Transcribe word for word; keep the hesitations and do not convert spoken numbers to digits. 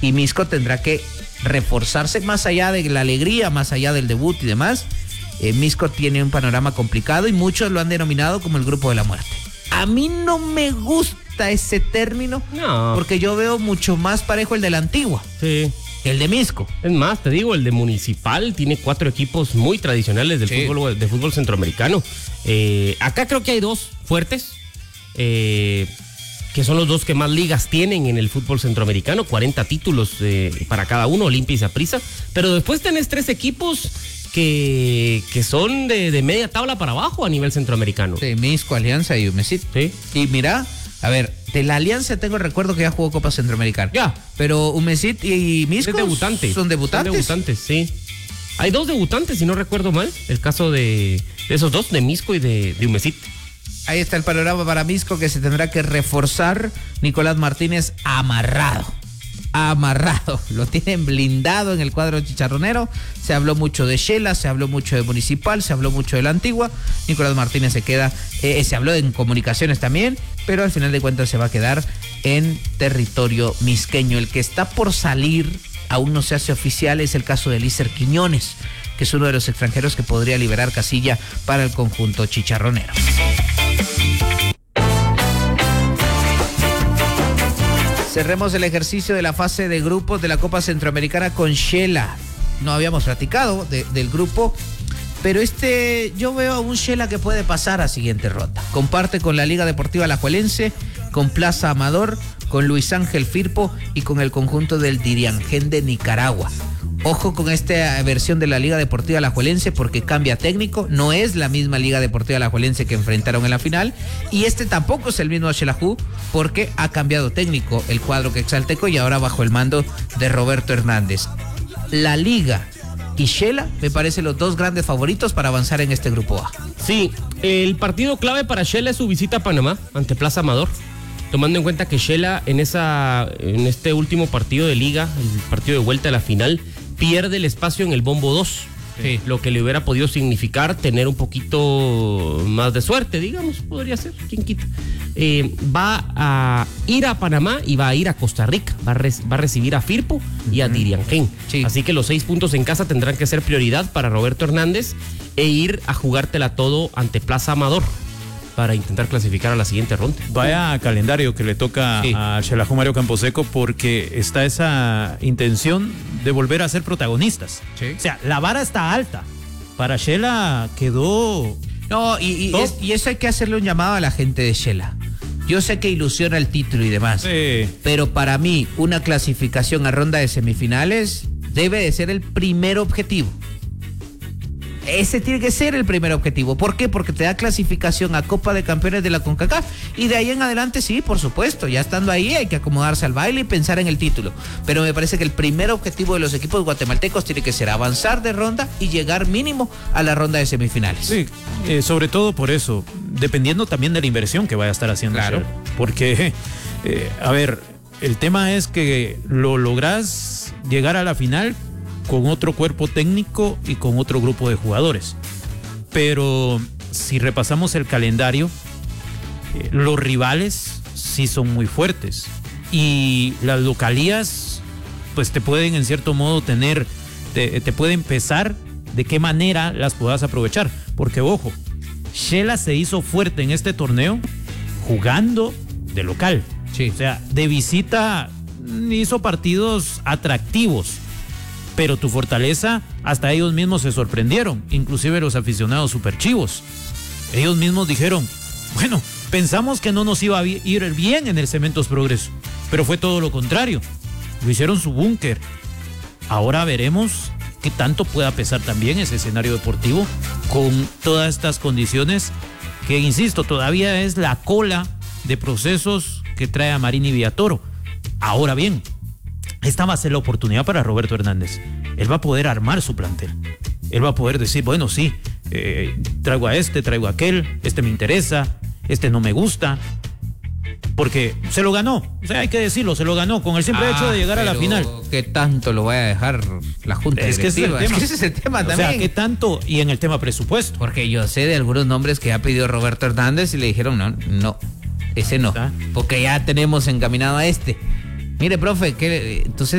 y Misco tendrá que reforzarse más allá de la alegría, más allá del debut y demás. Eh, Misco tiene un panorama complicado y muchos lo han denominado como el grupo de la muerte. A mí no me gusta ese término, no, porque yo veo mucho más parejo el de la Antigua. Sí. El de Misco. Es más, te digo, el de Municipal tiene cuatro equipos muy tradicionales del sí. fútbol, de fútbol centroamericano. Eh, acá creo que hay dos fuertes, eh, que son los dos que más ligas tienen en el fútbol centroamericano, cuarenta títulos eh, para cada uno, Olimpia y Saprissa. Pero después tenés tres equipos que, que son de, de media tabla para abajo a nivel centroamericano. Sí, Misco, Alianza y Umesit. Sí. Y mira, a ver, de la Alianza tengo el recuerdo que ya jugó Copa Centroamericana. Ya. Pero Umesit y Misco debutantes. son debutantes. Son debutantes, sí. Hay dos debutantes, si no recuerdo mal, el caso de, de esos dos, de Misco y de, de Umesit. Ahí está el panorama para Misco, que se tendrá que reforzar. Nicolás Martínez amarrado. Amarrado, lo tienen blindado en el cuadro chicharronero. Se habló mucho de Shela, se habló mucho de Municipal, se habló mucho de la Antigua. Nicolás Martínez se queda, eh, se habló en comunicaciones también, pero al final de cuentas se va a quedar en territorio misqueño. El que está por salir, aún no se hace oficial, es el caso de Lícer Quiñones, que es uno de los extranjeros que podría liberar casilla para el conjunto chicharronero. Cerremos el ejercicio de la fase de grupos de la Copa Centroamericana con Shela. No habíamos platicado de, del grupo, pero este yo veo a un Shela que puede pasar a siguiente ronda. Comparte con la Liga Deportiva Alajuelense, con Plaza Amador, con Luis Ángel Firpo y con el conjunto del Diriangén de Nicaragua. Ojo con esta versión de la Liga Deportiva Alajuelense porque cambia técnico, no es la misma Liga Deportiva Alajuelense que enfrentaron en la final, y este tampoco es el mismo Xelajú porque ha cambiado técnico el cuadro quetzalteco y ahora bajo el mando de Roberto Hernández. La Liga y Shela me parecen los dos grandes favoritos para avanzar en este grupo A. Sí, el partido clave para Shela es su visita a Panamá ante Plaza Amador, tomando en cuenta que Shela en, esa, en este último partido de Liga, el partido de vuelta a la final, pierde el espacio en el bombo dos, sí. Lo que le hubiera podido significar tener un poquito más de suerte, digamos, podría ser, quién quita. Eh, va a ir a Panamá y va a ir a Costa Rica, va a, re- va a recibir a Firpo uh-huh. y a Diriangén. Sí. Así que los seis puntos en casa tendrán que ser prioridad para Roberto Hernández e ir a jugártela todo ante Plaza Amador para intentar clasificar a la siguiente ronda. Vaya calendario que le toca sí. a Xelajú Mario Camposeco, porque está esa intención de volver a ser protagonistas. Sí. O sea, la vara está alta. Para Shela quedó... No, y, y, es, y eso hay que hacerle un llamado a la gente de Shela. Yo sé que ilusiona el título y demás, sí. pero para mí una clasificación a ronda de semifinales debe de ser el primer objetivo. Ese tiene que ser el primer objetivo. ¿Por qué? Porque te da clasificación a Copa de Campeones de la CONCACAF. Y de ahí en adelante, sí, por supuesto. Ya estando ahí hay que acomodarse al baile y pensar en el título. Pero me parece que el primer objetivo de los equipos guatemaltecos tiene que ser avanzar de ronda y llegar mínimo a la ronda de semifinales. Sí, eh, sobre todo por eso. Dependiendo también de la inversión que vaya a estar haciendo. Claro. Porque, eh, a ver, el tema es que lo lográs llegar a la final con otro cuerpo técnico y con otro grupo de jugadores. Pero si repasamos el calendario, eh, los rivales sí son muy fuertes y las localías pues te pueden en cierto modo tener, te, te pueden pesar de qué manera las puedas aprovechar. Porque ojo, Shela se hizo fuerte en este torneo jugando de local. Sí. O sea, de visita hizo partidos atractivos. Pero tu fortaleza, hasta ellos mismos se sorprendieron, inclusive los aficionados superchivos. Ellos mismos dijeron, bueno, pensamos que no nos iba a ir bien en el Cementos Progreso, pero fue todo lo contrario. Lo hicieron su búnker. Ahora veremos qué tanto pueda pesar también ese escenario deportivo con todas estas condiciones que, insisto, todavía es la cola de procesos que trae a Marín y Villatoro. Ahora bien, esta va a ser la oportunidad para Roberto Hernández. Él va a poder armar su plantel. Él va a poder decir, bueno, sí, eh, traigo a este, traigo a aquel, este me interesa, este no me gusta. Porque se lo ganó, o sea, hay que decirlo, se lo ganó con el simple ah, hecho de llegar a la final. ¿Qué tanto lo va a dejar la Junta es Directiva? Que ese es el tema, es que ese es el tema también. O sea, ¿qué tanto? Y en el tema presupuesto. Porque yo sé de algunos nombres que ha pedido Roberto Hernández y le dijeron, no, no, ese no, ¿Ah? porque ya tenemos encaminado a este. Mire, profe, que entonces